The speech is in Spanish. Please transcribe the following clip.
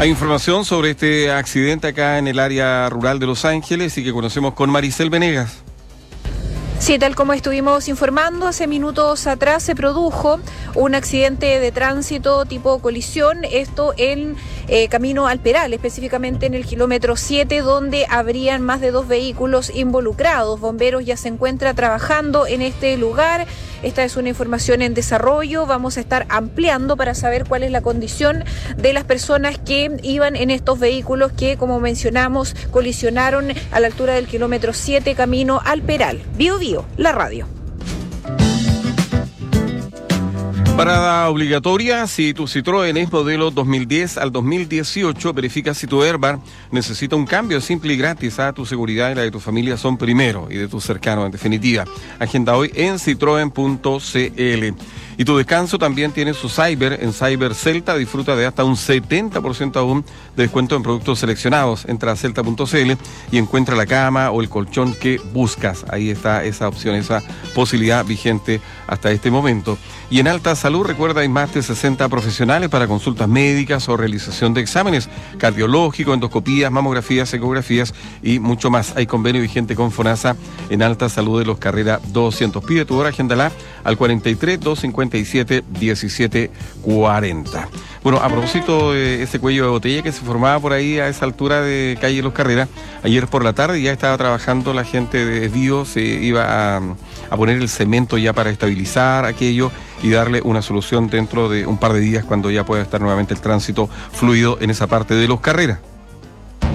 Hay información sobre este accidente acá en el área rural de Los Ángeles y que conocemos con Maricel Venegas. Sí, tal como estuvimos informando, hace minutos atrás se produjo un accidente de tránsito tipo colisión, esto en camino al Peral, específicamente en el kilómetro 7, donde habrían más de 2 vehículos involucrados. Bomberos ya se encuentra trabajando en este lugar. Esta es una información en desarrollo, vamos a estar ampliando para saber cuál es la condición de las personas que iban en estos vehículos que, como mencionamos, colisionaron a la altura del kilómetro 7 camino al Peral. Bio Bio, la radio. Parada obligatoria: si tu Citroën es modelo 2010 al 2018, verifica si tu airbag necesita un cambio simple y gratis. Tu seguridad y la de tu familia son primero, y de tus cercanos, en definitiva. Agenda hoy en citroen.cl. Y tu descanso también tiene su Cyber. En Cyber Celta disfruta de hasta un 70% aún de descuento en productos seleccionados. Entra a celta.cl y encuentra la cama o el colchón que buscas. Ahí está esa opción, esa posibilidad vigente hasta este momento. Y en Alta Salud, recuerda, hay más de 60 profesionales para consultas médicas o realización de exámenes cardiológicos, endoscopías, mamografías, ecografías y mucho más. Hay convenio vigente con FONASA en Alta Salud de Los Carrera 200. Pide tu hora, agéndala al 43-257-1740. Bueno, a propósito de ese cuello de botella que se formaba por ahí a esa altura de calle Los Carreras, ayer por la tarde ya estaba trabajando la gente de Desvío, se iba a poner el cemento ya para estabilizar aquello y darle una solución dentro de un par de días, cuando ya pueda estar nuevamente el tránsito fluido en esa parte de Los Carreras.